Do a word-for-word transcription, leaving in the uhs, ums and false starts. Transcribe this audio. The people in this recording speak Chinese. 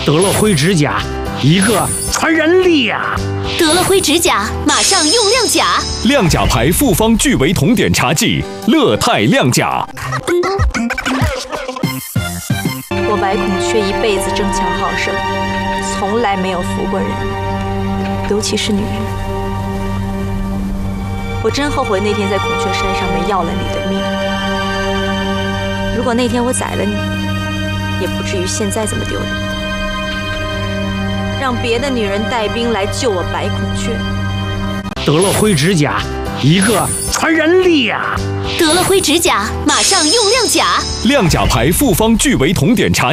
得了灰指甲，一个传染力啊！ 得了灰指甲，马上用亮甲。 亮甲牌复方聚维酮碘茶剂，乐泰亮甲。 我白孔雀一辈子争强好胜，从来没有服过人，尤其是女人。我真后悔那天在孔雀山上面要了你的命。如果那天我宰了你，也不至于现在这么丢人。让别的女人带兵来救我白孔雀。 得了灰指甲，一个传染力啊！ 得了灰指甲，马上用亮甲。 亮甲牌复方聚维酮碘茶。